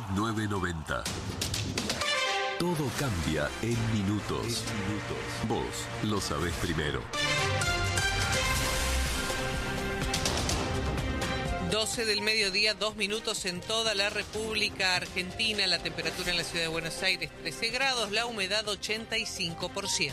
990. Todo cambia en minutos. Vos lo sabés primero. 12 del mediodía, 2 minutos en toda la República Argentina. La temperatura en la ciudad de Buenos Aires, 13 grados, la humedad 85%.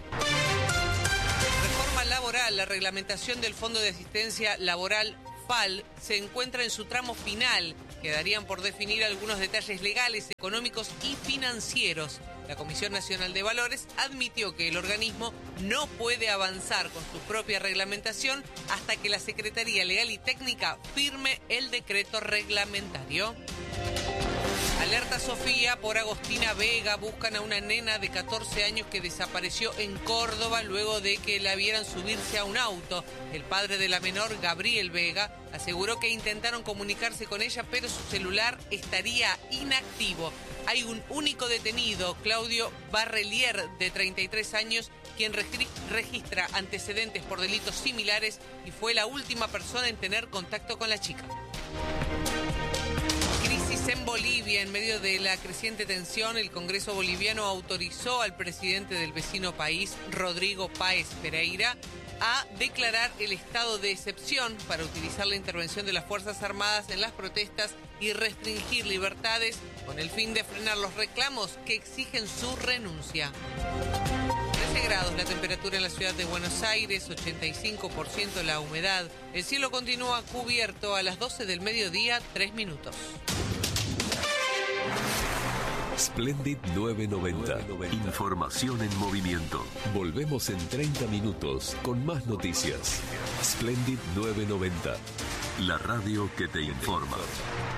Reforma laboral, la reglamentación del Fondo de Asistencia Laboral FAL se encuentra en su tramo final. Quedarían por definir algunos detalles legales, económicos y financieros. La Comisión Nacional de Valores admitió que el organismo no puede avanzar con su propia reglamentación hasta que la Secretaría Legal y Técnica firme el decreto reglamentario. Alerta Sofía por Agostina Vega. Buscan a una nena de 14 años que desapareció en Córdoba luego de que la vieran subirse a un auto. El padre de la menor, Gabriel Vega, aseguró que intentaron comunicarse con ella, pero su celular estaría inactivo. Hay un único detenido, Claudio Barrelier, de 33 años, quien registra antecedentes por delitos similares y fue la última persona en tener contacto con la chica. Crisis en Bolivia. En medio de la creciente tensión, el Congreso boliviano autorizó al presidente del vecino país, Rodrigo Páez Pereira, a declarar el estado de excepción para utilizar la intervención de las Fuerzas Armadas en las protestas y restringir libertades con el fin de frenar los reclamos que exigen su renuncia. 13 grados la temperatura en la ciudad de Buenos Aires, 85% la humedad. El cielo continúa cubierto. A las 12 del mediodía, 3 minutos. Splendid 990. Información en movimiento. Volvemos en 30 minutos con más noticias. Splendid 990. La radio que te informa.